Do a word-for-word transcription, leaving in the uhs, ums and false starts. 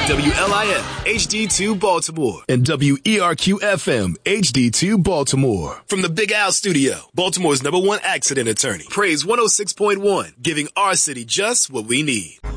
W L I F H D two Baltimore and W E R Q F M H D two Baltimore. From the Big Al Studio, Baltimore's number one accident attorney. Praise one oh six point one, giving our city just what we need.